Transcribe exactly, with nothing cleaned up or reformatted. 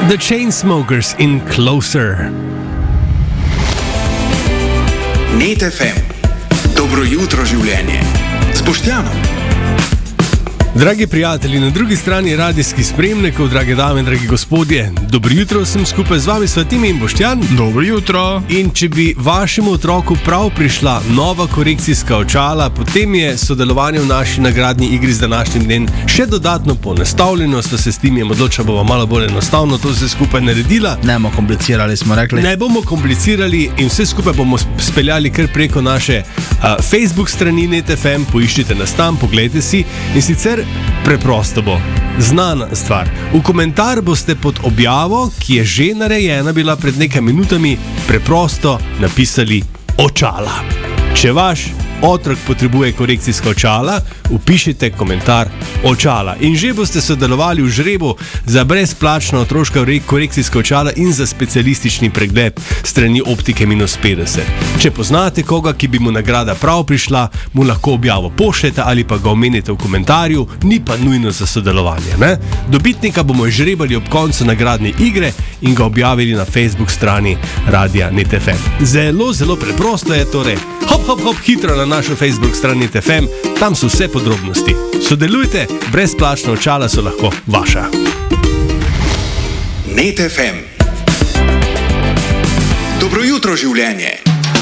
The Chainsmokers in Closer. Net F M. Dobro jutro življenje. S Boštjanom. Dragi prijatelji, na drugi strani radijskih spremnikov, drage dame in dragi gospodje, dobro jutro vsem skupaj, z vami sva Timi in Boštjan. Dobro jutro. In če bi vašemu otroku prav prišla nova korekcijska očala, potem je sodelovanje v naši nagradni igri z današnjim dnem še dodatno poenostavljeno, sva se s Timijem odločila, bova malo bolj enostavno to vse skupaj naredila. Ne bomo komplicirali, smo rekli. Ne bomo komplicirali in vse skupaj bomo speljali kar preko naše uh, Facebook strani Net F M, poiščite nas tam, pogledajte si in sicer preprosto bo. Znana stvar. V komentar boste pod objavo, ki je že narejena bila pred nekaj minutami, preprosto napisali očala. Če vaš otrok potrebuje korekcijska očala, upišite komentar očala. In že boste sodelovali v žrebu za brezplačna otroška korekcijska očala in za specialistični pregled strani Optike minus petdeset. Če poznate koga, ki bi mu nagrada prav prišla, mu lahko objavo pošljete ali pa ga omenite v komentarju, ni pa nujno za sodelovanje. Ne? Dobitnika bomo žrebali ob koncu nagradne igre in ga objavili na Facebook strani Radia Net F M. Zelo, zelo preprosto je torej. Hop, hop, hop, hitro na našo Facebook stran Net F M, tam so vse podrobnosti. Sodelujte, brezplačna očala so lahko vaša. Net F M. Dobro jutro življenje.